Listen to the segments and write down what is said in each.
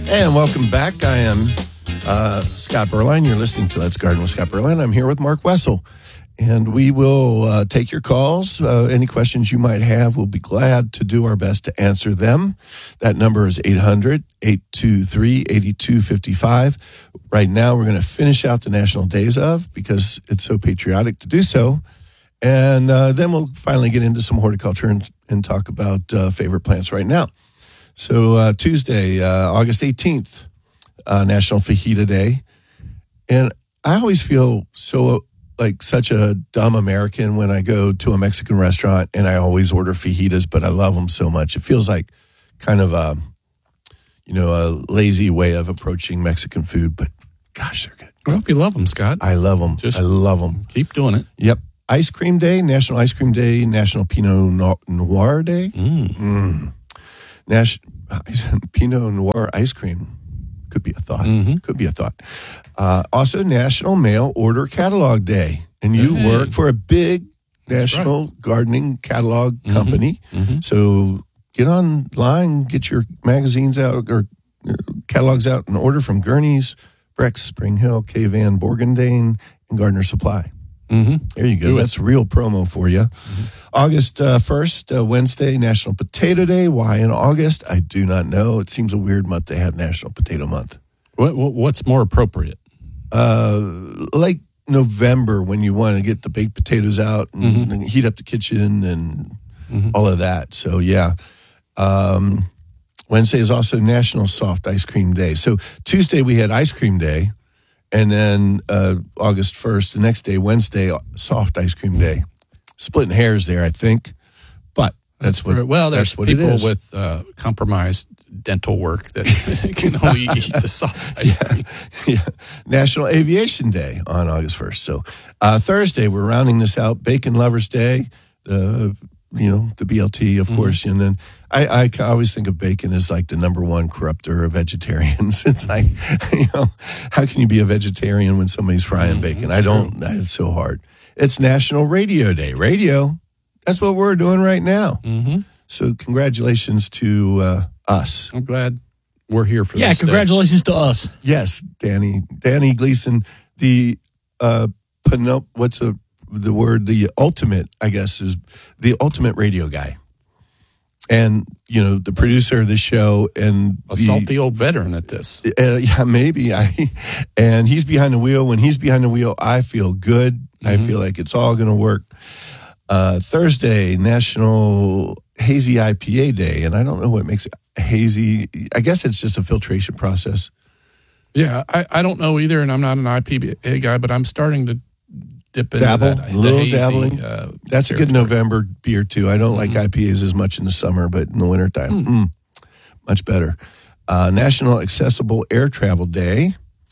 And welcome back. I am Scott Berline. You're listening to Let's Garden with Scott Berline. I'm here with Mark Wessel. And we will take your calls. Any questions you might have, we'll be glad to do our best to answer them. That number is 800-823-8255. Right now, we're going to finish out the National Days of because it's so patriotic to do so. And then we'll finally get into some horticulture and talk about favorite plants right now. So Tuesday, August 18th, National Fajita Day. And I always feel so like such a dumb American when I go to a Mexican restaurant and I always order fajitas, but I love them so much. It feels like kind of a lazy way of approaching Mexican food, but gosh, they're good. Well, if you love them, Scott. I love them. I love them. Keep doing it. Yep. Ice Cream Day, National Ice Cream Day, National Pinot Noir Day. Pinot Noir ice cream. Could be a thought. Could be a thought. Also, National Mail Order Catalog Day. And you work for a big national gardening catalog company. So get online, get your magazines out or catalogs out and order from Gurney's, Brex, Spring Hill, K-Van, Borgendane, and Gardener Supply. There you go. That's real promo for you. August 1st, Wednesday, National Potato Day. Why in August? I do not know. It seems a weird month to have National Potato Month. What's more appropriate? Like November when you want to get the baked potatoes out and heat up the kitchen and all of that. So, yeah. Wednesday is also National Soft Ice Cream Day. So Tuesday we had Ice Cream Day. And then August 1st, the next day, Wednesday, Soft Ice Cream Day. Splitting hairs there, I think. But there's people with compromised dental work that can only eat the soft ice cream. Yeah. National Aviation Day on August 1st. So Thursday, we're rounding this out. Bacon Lovers Day, the BLT, of course. And then I always think of bacon as like the number one corrupter of vegetarians. It's like, how can you be a vegetarian when somebody's frying bacon? I don't. It's so hard. It's National Radio Day. Radio, that's what we're doing right now. So congratulations to us. I'm glad we're here for this. Yeah, congratulations to us. Yes, Danny Gleason, the the ultimate, I guess, is the ultimate radio guy. And, the producer of the show and a salty old veteran at this. Yeah, maybe. And he's behind the wheel. When he's behind the wheel, I feel good. I feel like it's all going to work. Thursday, National Hazy IPA Day. And I don't know what makes it hazy. I guess it's just a filtration process. Yeah, I don't know either, and I'm not an IPA guy, but I'm starting to dip into dabble, that. A little hazy, dabbling. That's territory. A good November beer, too. I don't like IPAs as much in the summer, but in the wintertime, much better. National Accessible Air Travel Day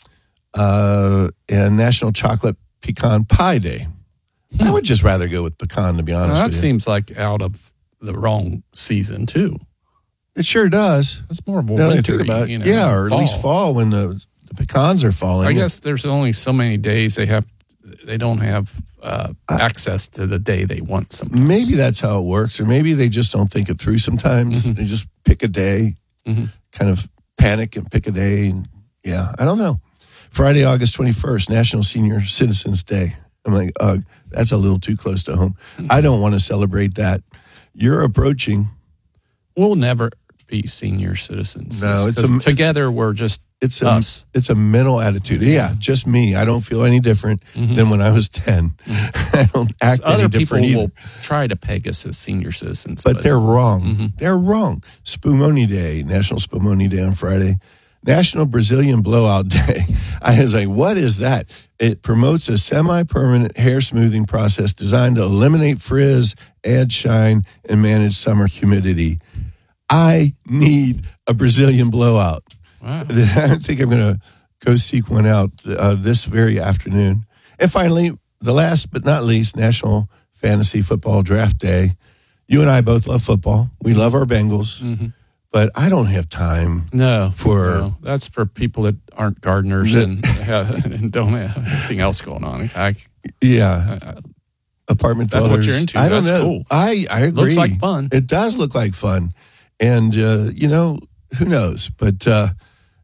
and National Chocolate Pecan Pie Day. I would just rather go with pecan, to be honest with you. That seems like out of the wrong season, too. It sure does. It's more of a winter, or fall. At least fall when the pecans are falling. I guess there's only so many days they don't have access to the day they want sometimes. Maybe that's how it works, or maybe they just don't think it through sometimes. They just pick a day, kind of panic and pick a day. And, I don't know. Friday, August 21st, National Senior Citizens Day. I'm like, that's a little too close to home. I don't want to celebrate that. You're approaching. We'll never be senior citizens. No, together we're just us. It's a mental attitude. Yeah, just me. I don't feel any different than when I was 10. I don't act any different either. Other people will try to peg us as senior citizens. But they're wrong. They're wrong. Spumoni Day, National Spumoni Day on Friday. National Brazilian Blowout Day. I was like, what is that? It promotes a semi-permanent hair smoothing process designed to eliminate frizz, add shine, and manage summer humidity. I need a Brazilian blowout. Wow. I think I'm going to go seek one out this very afternoon. And finally, the last but not least, National Fantasy Football Draft Day. You and I both love football. We love our Bengals. But I don't have time. No, that's for people that aren't gardeners and don't have anything else going on. Apartment dwellers. That's what you're into. I don't that's know. Cool. I agree. Looks like fun. It does look like fun. And, who knows? But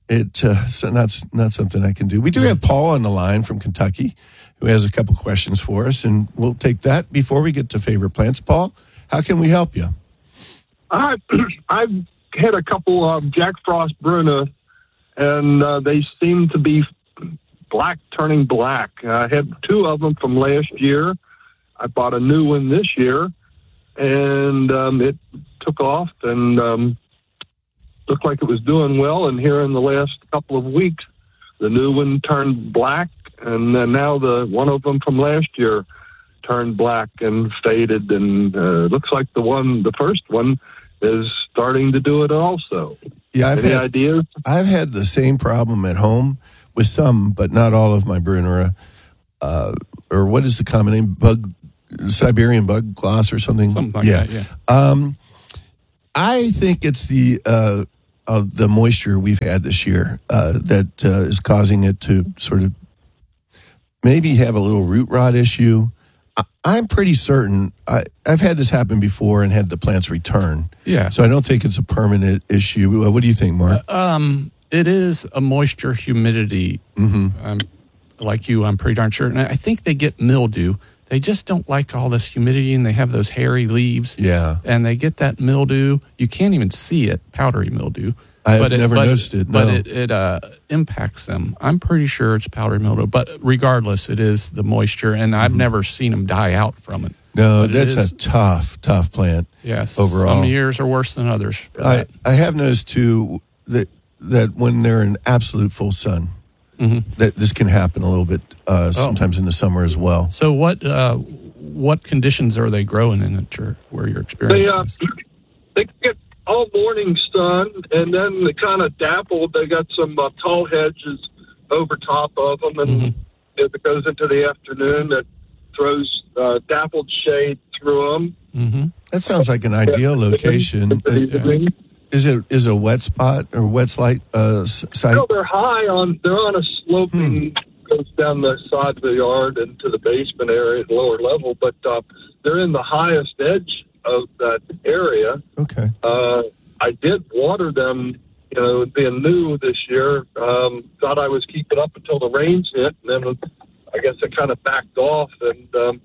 So not something I can do. We do have Paul on the line from Kentucky, who has a couple questions for us, and we'll take that before we get to favorite plants. Paul, how can we help you? I've had a couple of Jack Frost Bruna, and they seem to be turning black. I had 2 of them from last year. I bought a new one this year, and it took off and looked like it was doing well. And here in the last couple of weeks, the new one turned black, and then now the one of them from last year turned black and faded. And looks like the first one is starting to do it also. Yeah, Any ideas? I've had the same problem at home with some, but not all of my Brunera. Or what is the common name? Siberian bug gloss or something? Something like that, yeah. I think it's the moisture we've had this year that is causing it to sort of maybe have a little root rot issue. I'm pretty certain. I've had this happen before and had the plants return. Yeah. So I don't think it's a permanent issue. What do you think, Mark? It is a moisture humidity. Like you, I'm pretty darn sure. And I think they get mildew. They just don't like all this humidity, and they have those hairy leaves. Yeah. And they get that mildew. You can't even see it, powdery mildew. I've never noticed it. No. But it impacts them. I'm pretty sure it's powdery mildew. But regardless, it is the moisture, and I've never seen them die out from it. No, that's a tough plant. Yes. Overall. Some years are worse than others for that. I have noticed, too, that when they're in absolute full sun, that this can happen a little bit sometimes in the summer as well. So what conditions are they growing in where you're experiencing this? They get all morning sun, and then they kind of dappled. They got some tall hedges over top of them, and it goes into the afternoon that throws dappled shade through them. That sounds like an ideal location. Is it a wet spot or wet site? No, they're on a sloping, goes down the side of the yard into the basement area at the lower level, but they're in the highest edge of that area. Okay. I did water them, being new this year. Thought I was keeping up until the rains hit, and then I guess it kind of backed off, and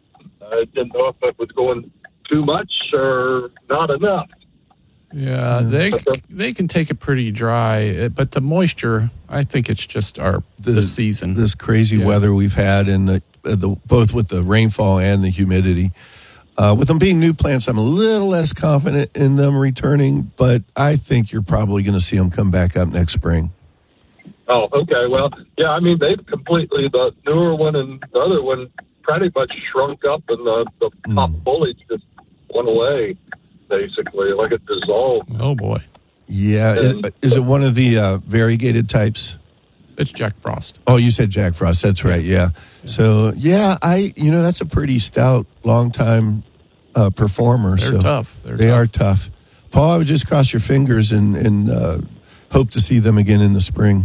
I didn't know if it was going too much or not enough. Yeah, they can take it pretty dry, but the moisture, I think it's just the season. This crazy weather we've had, and the both with the rainfall and the humidity. With them being new plants, I'm a little less confident in them returning, but I think you're probably going to see them come back up next spring. Oh, okay. Well, yeah, I mean, they've completely, the newer one and the other one pretty much shrunk up, and the top foliage just went away, basically, like it dissolved. Oh, boy. Yeah. Is it one of the variegated types? It's Jack Frost. Oh, you said Jack Frost. That's right. Yeah. So, yeah, that's a pretty stout, long-time performer. They're tough. They are tough. Paul, I would just cross your fingers and hope to see them again in the spring.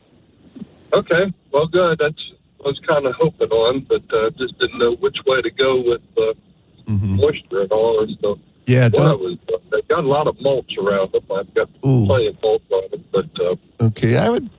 Okay. Well, good. That's what I was kind of hoping on, but just didn't know which way to go with moisture and all that stuff. Yeah, they've got a lot of mulch around them. I've got plenty of mulch on them, but okay, I would,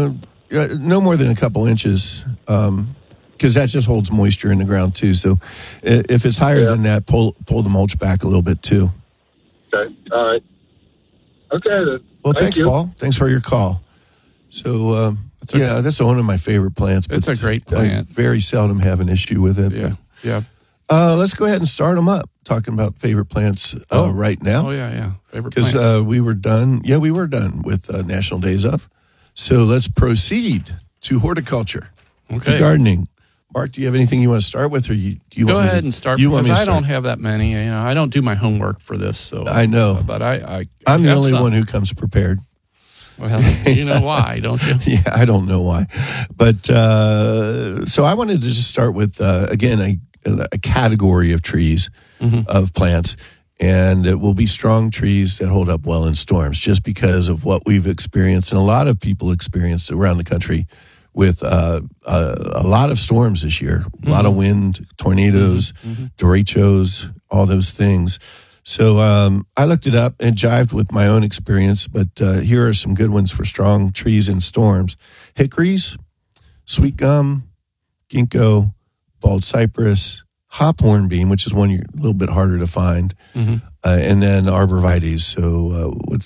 no more than a couple inches, because that just holds moisture in the ground too. So, if it's higher than that, pull the mulch back a little bit too. Okay, all right. Okay, then. Well, thanks, Paul. Thanks for your call. So, that's one of my favorite plants. It's a great plant. I very seldom have an issue with it. Yeah. Let's go ahead and start them up. Talking about favorite plants right now. Oh, yeah. Favorite plants. Because we were done. Yeah, we were done with National Days Of. So let's proceed to horticulture, to gardening. Mark, do you have anything you want to start with, or do you go ahead and start? Because I don't have that many. I don't do my homework for this, so I know. But I'm the only one who comes prepared. Well, you know why, don't you? Yeah, I don't know why, but so I wanted to just start with again a category of trees, of plants, and it will be strong trees that hold up well in storms, just because of what we've experienced and a lot of people experienced around the country with a lot of storms this year, a lot of wind, tornadoes, derechos, all those things. So I looked it up and jived with my own experience, but here are some good ones for strong trees in storms. Hickories, sweet gum, ginkgo, bald cypress, hop hornbeam, which is one you're a little bit harder to find, and then arborvitaes. So what's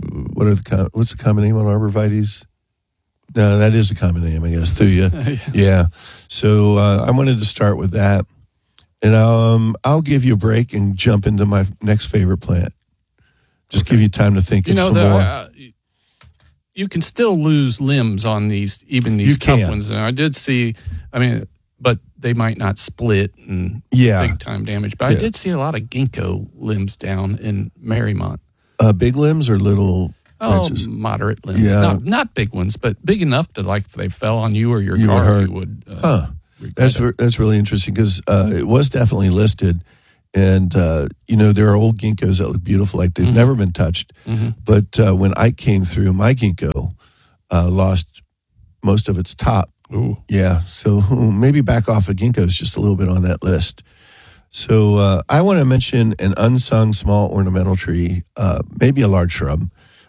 the common name on arborvitaes? No, that is a common name, I guess, Thuya. Yeah. So I wanted to start with that. And I'll give you a break and jump into my next favorite plant. Just give you time to think of some more. You can still lose limbs on these tough ones. And I did see, but they might not split and big time damage. But I did see a lot of ginkgo limbs down in Marymount. Big limbs or little branches? Moderate limbs. Yeah. Not big ones, but big enough to, like, if they fell on you or your car, you would. That's really interesting because it was definitely listed. And, there are old ginkgos that look beautiful, like they've never been touched. But when Ike came through, my ginkgo lost most of its top. Ooh. Yeah, so maybe back off of ginkgos just a little bit on that list. So I want to mention an unsung small ornamental tree, maybe a large shrub,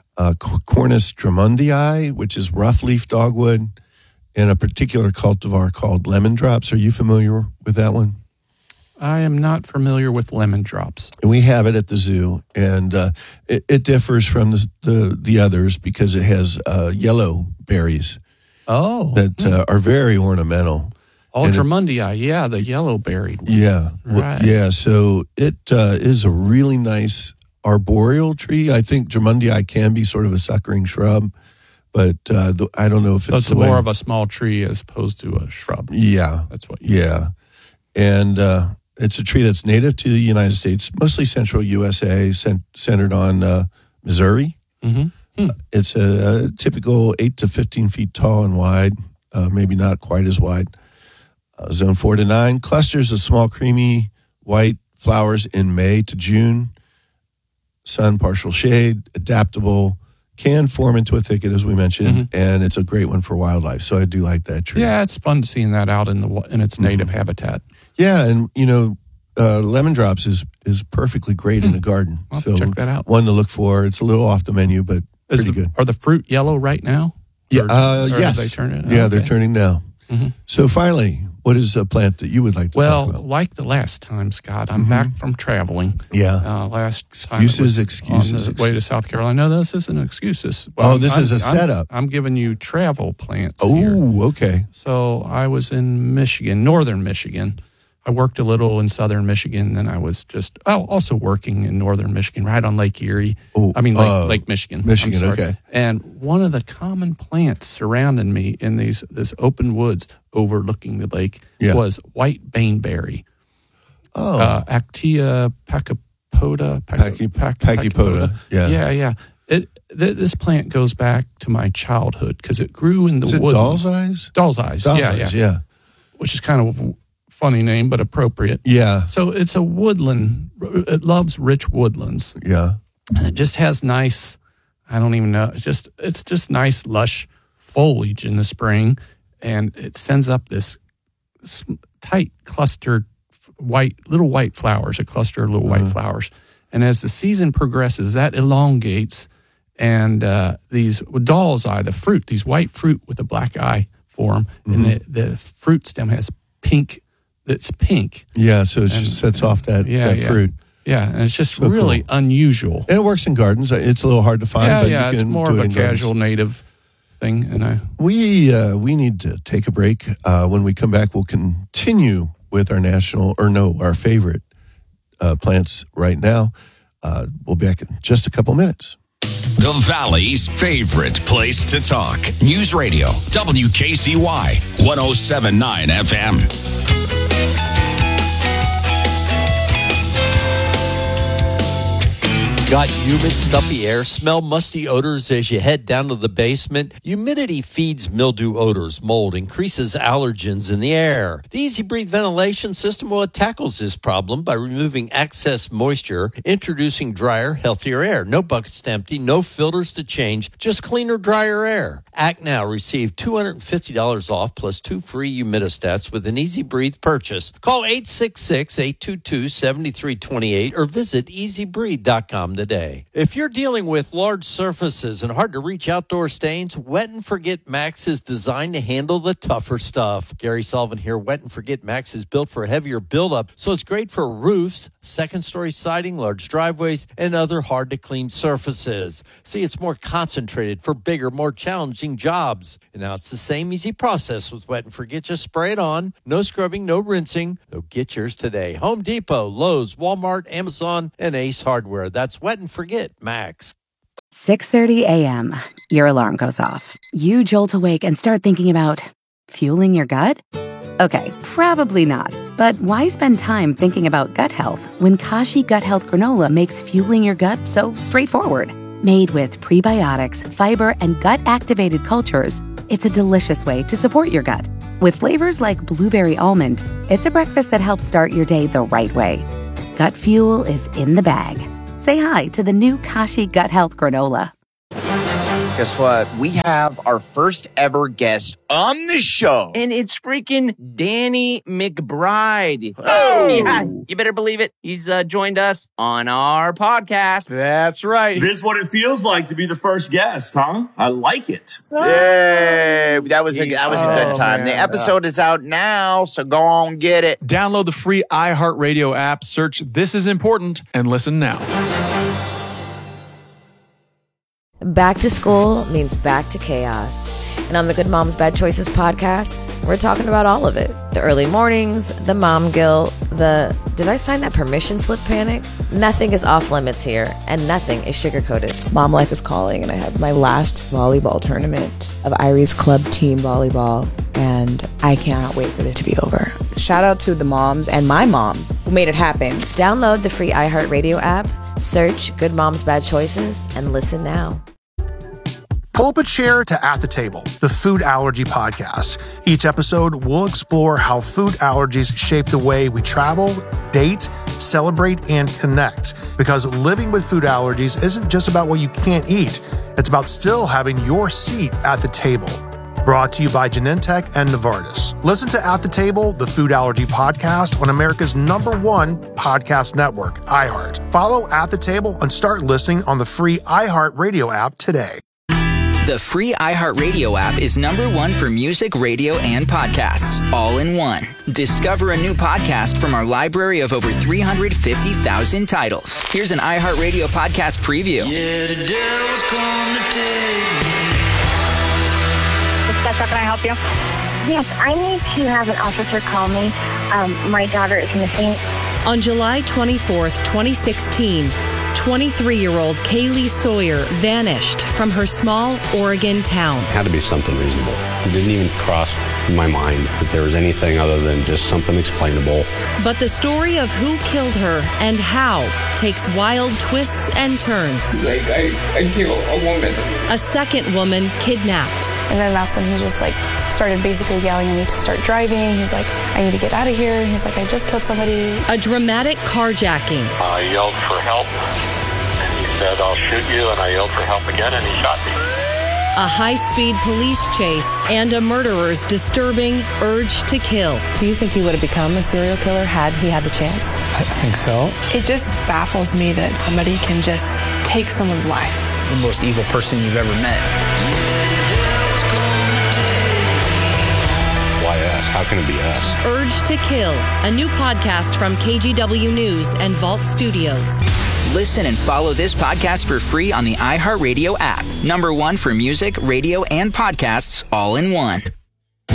Cornus Drummondii, which is rough-leaf dogwood, and a particular cultivar called lemon drops. Are you familiar with that one? I am not familiar with lemon drops. We have it at the zoo, and it differs from the others because it has yellow berries that are very ornamental. Drummondii, the yellow-berried one. Yeah, right. Yeah, so it is a really nice arboreal tree. I think Drummondii can be sort of a suckering shrub, but I don't know if it's more of a small tree as opposed to a shrub. Yeah. That's what you mean. And it's a tree that's native to the United States, mostly central USA, centered on Missouri. It's a typical 8 to 15 feet tall and wide, maybe not quite as wide. Zone 4 to 9, clusters of small creamy white flowers in May to June. Sun, partial shade, adaptable, can form into a thicket, as we mentioned, and it's a great one for wildlife. So I do like that tree. Yeah, it's fun seeing that out in its native habitat. Yeah, and lemon drops is perfectly great in the garden. I'll check that out. One to look for. It's a little off the menu, but pretty good. Are the fruit yellow right now? Yeah, yes. They turn it? Yeah, they're turning now. So finally, what is a plant that you would like to talk about? Well, like the last time, Scott, I'm back from traveling. Yeah. Last time Excuses. On the way to South Carolina. No, this isn't excuses. Well, this is a setup. I'm giving you travel plants here. Oh, okay. So I was in Michigan, northern Michigan. I worked a little in southern Michigan, then I was also working in northern Michigan, right on Lake Erie. Lake Michigan. Michigan, okay. And one of the common plants surrounding me in this open woods overlooking the lake was white baneberry. Actea pachypoda. Pachypoda. Yeah. This plant goes back to my childhood because it grew in the woods. Doll's eyes? Doll's eyes, yeah. Which is kind of funny name, but appropriate. Yeah. So it's a woodland. It loves rich woodlands. Yeah. And it just has nice, I don't even know, it's just nice, lush foliage in the spring. And it sends up this tight clustered little white flowers, a cluster of little white flowers. And as the season progresses, that elongates. And these doll's eye, the fruit, these white fruit with a black eye form. And the fruit stem has pink. It's pink. Yeah, so it just sets off that fruit. Yeah, and it's just really unusual. And it works in gardens. It's a little hard to find, but you can it's more of a casual native thing. And we need to take a break. When we come back, we'll continue with our favorite plants right now. We'll be back in just a couple minutes. The Valley's favorite place to talk. News Radio, WKCY, 107.9 FM. Got humid, stuffy air, smell musty odors as you head down to the basement? Humidity feeds mildew odors, mold, increases allergens in the air. The Easy Breathe ventilation system tackles this problem by removing excess moisture, introducing drier, healthier air. No buckets to empty, no filters to change, just cleaner, drier air. Act now. Receive $250 off plus 2 free humidistats with an Easy Breathe purchase. Call 866-822-7328 or visit easybreathe.com today. If you're dealing with large surfaces and hard to reach outdoor stains, Wet and Forget Max is designed to handle the tougher stuff. Gary Sullivan here. Wet and Forget Max is built for heavier buildup, so it's great for roofs, second-story siding, large driveways, and other hard-to-clean surfaces. See, it's more concentrated for bigger, more challenging jobs. And now it's the same easy process with Wet and Forget. Just spray it on. No scrubbing, no rinsing. So get yours today. Home Depot, Lowe's, Walmart, Amazon, and Ace Hardware. That's Wet and Forget Max. 6:30 a.m. Your alarm goes off. You jolt awake and start thinking about fueling your gut? Okay, probably not. But why spend time thinking about gut health when Kashi Gut Health Granola makes fueling your gut so straightforward? Made with prebiotics, fiber, and gut-activated cultures, it's a delicious way to support your gut. With flavors like blueberry almond, it's a breakfast that helps start your day the right way. Gut fuel is in the bag. Say hi to the new Kashi Gut Health Granola. Guess what? We have our first ever guest on the show. And it's freaking Danny McBride. Oh! Yeah, you better believe it. He's joined us on our podcast. That's right. This is what it feels like to be the first guest, huh? I like it. Yay! That was a good time. Man. The episode is out now, so go on get it. Download the free iHeartRadio app, search This Is Important, and listen now. Back to school means back to chaos. And on the Good Moms Bad Choices podcast, we're talking about all of it. The early mornings, the mom guilt, the did I sign that permission slip panic? Nothing is off limits here, and nothing is sugar-coated. Mom life is calling, and I have my last volleyball tournament of Irie's club team volleyball, and I cannot wait for it to be over. Shout out to the moms and my mom who made it happen. Download the free iHeartRadio app, search Good Moms Bad Choices, and listen now. Pull up a chair to At the Table, the food allergy podcast. Each episode, we'll explore how food allergies shape the way we travel, date, celebrate, and connect. Because living with food allergies isn't just about what you can't eat. It's about still having your seat at the table. Brought to you by Genentech and Novartis. Listen to At the Table, the food allergy podcast on America's #1 podcast network, iHeart. Follow At the Table and start listening on the free iHeartRadio app today. The free iHeartRadio app is #1 for music, radio, and podcasts, all in one. Discover a new podcast from our library of over 350,000 titles. Here's an iHeartRadio podcast preview. Yeah, the devil's come to take me. Can I help you? Yes, I need to have an officer call me. My daughter is missing. On July 24th, 2016, 23-year-old Kaylee Sawyer vanished from her small Oregon town. It had to be something reasonable. It didn't even cross my mind that there was anything other than just something explainable. But the story of who killed her and how takes wild twists and turns. Like, I killed a woman. A second woman kidnapped. And then that's when he just started basically yelling at me to start driving. He's like, I need to get out of here. And he's like, I just killed somebody. A dramatic carjacking. I yelled for help, and he said, I'll shoot you, and I yelled for help again, and he shot me. A high-speed police chase and a murderer's disturbing urge to kill. Do you think he would have become a serial killer had he had the chance? I think so. It just baffles me that somebody can just take someone's life. The most evil person you've ever met. Why us? How can it be us? Urge to Kill, a new podcast from KGW News and Vault Studios. Listen and follow this podcast for free on the iHeartRadio app. #1 for music, radio, and podcasts, all in one.